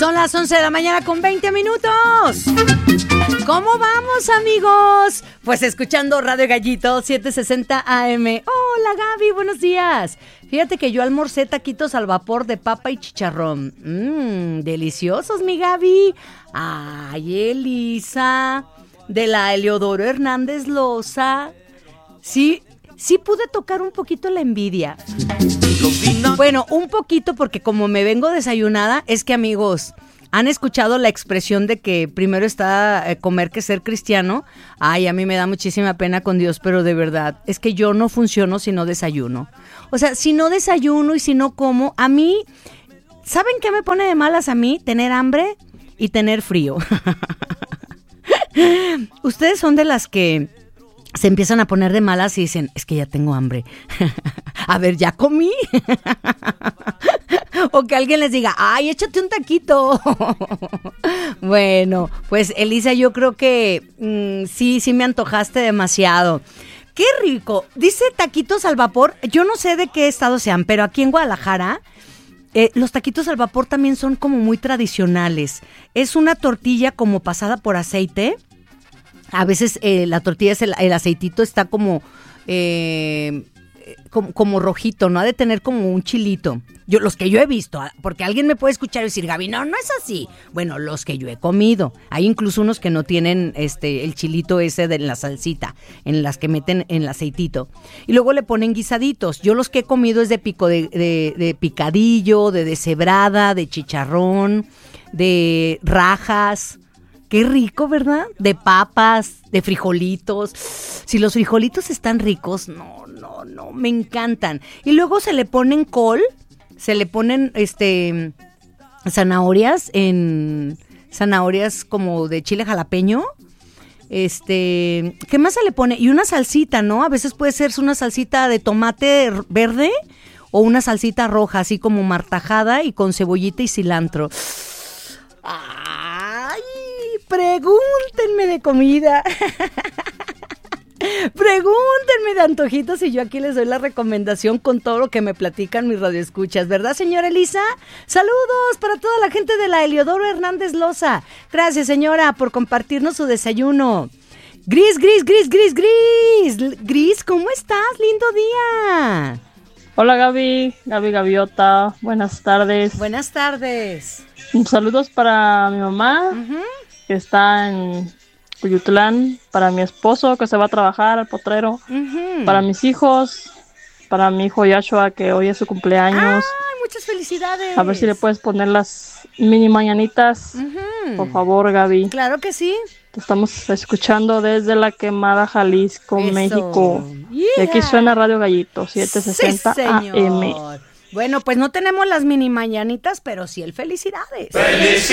Son las 11 de la mañana con 20 minutos. ¿Cómo vamos, amigos? Pues escuchando Radio Gallito 760 AM. Hola, Gaby, buenos días. Fíjate que yo almorcé taquitos al vapor de papa y chicharrón. Deliciosos, mi Gaby. Ay, Elisa, de la Eleodoro Hernández Loza. Sí pude tocar un poquito la envidia. Bueno, un poquito porque como me vengo desayunada, es que, amigos, ¿han escuchado la expresión de que primero está comer que ser cristiano? Ay, a mí me da muchísima pena con Dios, pero de verdad, es que yo no funciono si no desayuno. O sea, si no desayuno y si no como, a mí, ¿saben qué me pone de malas a mí? Tener hambre y tener frío. Ustedes son de las que se empiezan a poner de malas y dicen, es que ya tengo hambre. A ver, ¿ya comí? O que alguien les diga, ay, échate un taquito. Bueno, pues Elisa, yo creo que sí me antojaste demasiado. ¡Qué rico! Dice taquitos al vapor. Yo no sé de qué estado sean, pero aquí en Guadalajara los taquitos al vapor también son como muy tradicionales. Es una tortilla como pasada por aceite. A veces la tortilla, el aceitito está como rojito, ¿no? Ha de tener como un chilito. Los que yo he visto, porque alguien me puede escuchar y decir, Gaby, no es así. Bueno, los que yo he comido. Hay incluso unos que no tienen el chilito ese de la salsita, en las que meten en el aceitito. Y luego le ponen guisaditos. Yo los que he comido es de picadillo, de deshebrada, de chicharrón, de rajas. Qué rico, ¿verdad? De papas, de frijolitos. Si los frijolitos están ricos, no, me encantan. Y luego se le ponen col, se le ponen zanahorias como de chile jalapeño. ¿Qué más se le pone? Y una salsita, ¿no? A veces puede ser una salsita de tomate verde o una salsita roja, así como martajada y con cebollita y cilantro. ¡Ay! Pregúntenme de comida. Pregúntenme de antojitos y yo aquí les doy la recomendación con todo lo que me platican mis radioescuchas, ¿verdad, señora Elisa? Saludos para toda la gente de la Eleodoro Hernández Loza. Gracias, señora, por compartirnos su desayuno. Gris, ¿cómo estás? Lindo día. Hola, Gaviota. Buenas tardes. Buenas tardes. Saludos para mi mamá, que está en Cuyutlán, para mi esposo que se va a trabajar al potrero, para mis hijos, para mi hijo Yashua que hoy es su cumpleaños. ¡Ay, muchas felicidades! A ver si le puedes poner las mini mañanitas, por favor, Gaby. Claro que sí. Te estamos escuchando desde La Quemada, Jalisco, Eso. México. Yeah. Y aquí suena Radio Gallito, 760 sí, AM. Bueno, pues no tenemos las mini mañanitas, pero sí el felicidades. ¡Felicidades!